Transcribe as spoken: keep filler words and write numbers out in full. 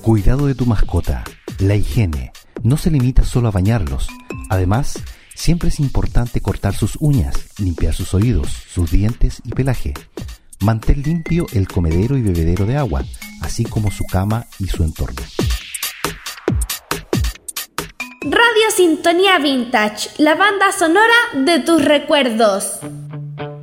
Cuidado de tu mascota. La higiene no se limita solo a bañarlos. Además, siempre es importante cortar sus uñas, limpiar sus oídos, sus dientes y pelaje. Mantén limpio el comedero y bebedero de agua, así como su cama y su entorno. Radio Sintonía Vintage, la banda sonora de tus recuerdos.